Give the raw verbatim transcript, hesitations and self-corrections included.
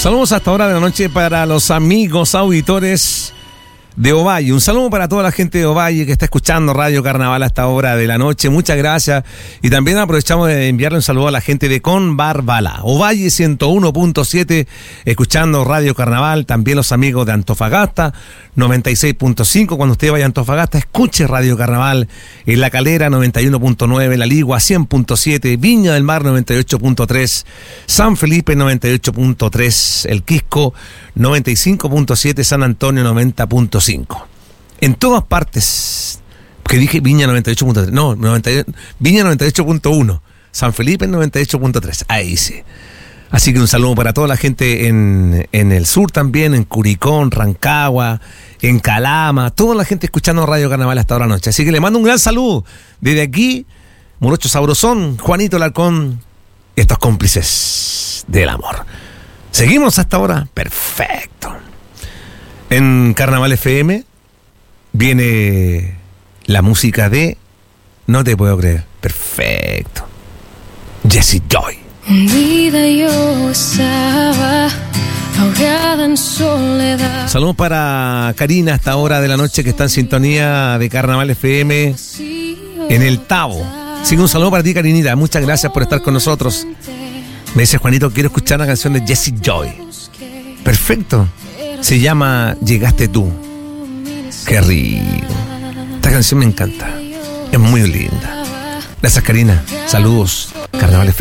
Saludos hasta ahora de la noche para los amigos auditores de Ovalle. Un saludo para toda la gente de Ovalle que está escuchando Radio Carnaval a esta hora de la noche. Muchas gracias. Y también aprovechamos de enviarle un saludo a la gente de Conbarbala. Ovalle ciento uno punto siete, escuchando Radio Carnaval. También los amigos de Antofagasta, noventa y seis punto cinco. Cuando usted vaya a Antofagasta, escuche Radio Carnaval. En La Calera, noventa y uno punto nueve. La Ligua, cien punto siete. Viña del Mar, noventa y ocho punto tres. San Felipe, noventa y ocho punto tres. El Quisco, noventa y cinco punto siete. San Antonio, noventa punto cinco. En todas partes, que dije Viña noventa y ocho punto tres, no, noventa, Viña noventa y ocho punto uno, San Felipe noventa y ocho punto tres, ahí sí. Así que un saludo para toda la gente en, en el sur también, en Curicó, Rancagua, en Calama, toda la gente escuchando Radio Carnaval hasta ahora noche. Así que le mando un gran saludo desde aquí, Morocho Sabrosón, Juanito Larcón, estos cómplices del amor. ¿Seguimos hasta ahora? Perfecto. En Carnaval F M viene la música de... No te puedo creer. Perfecto. Jessie Joy. Un día yo estaba ahogada en soledad. Saludos para Karina hasta ahora de la noche que está en sintonía de Carnaval F M en el Tabo. Así que un saludo para ti, Karinita. Muchas gracias por estar con nosotros. Me dice Juanito, quiero escuchar una canción de Jessie Joy. Perfecto. Se llama Llegaste tú. Qué rico. Esta canción me encanta. Es muy linda. Gracias, Karina. Saludos. Carnaval F M.